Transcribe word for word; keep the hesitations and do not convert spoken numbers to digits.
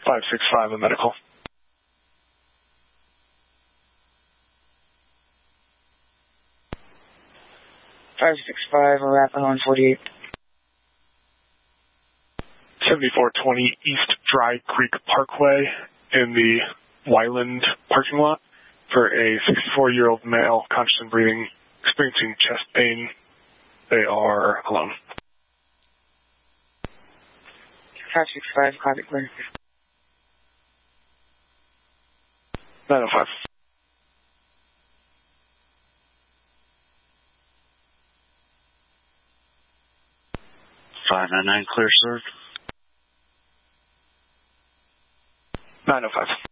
five six five, a medical. five six five, Arapahoe one forty-eight. seventy-four twenty East Dry Creek Parkway in the Wyland parking lot for a sixty-four-year-old male, conscious and breathing, experiencing chest pain. They are alone. five six five, copy clear. nine oh five. five nine nine, clear, sir. nine oh five.